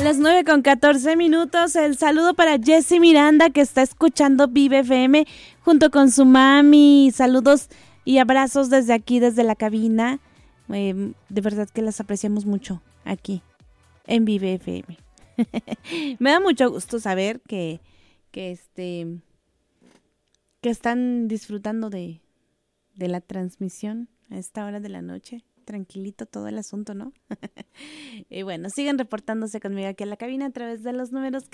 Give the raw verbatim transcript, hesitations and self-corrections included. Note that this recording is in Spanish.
Las nueve con catorce minutos. El saludo para Jessie Miranda, que está escuchando Vive F M junto con su mami. Saludos y abrazos desde aquí, desde la cabina. Eh, de verdad que las apreciamos mucho aquí en Vive F M. Me da mucho gusto saber que, que, este, que están disfrutando de, de la transmisión a esta hora de la noche. Tranquilito todo el asunto, ¿no? Y bueno, siguen reportándose conmigo aquí en la cabina a través de los números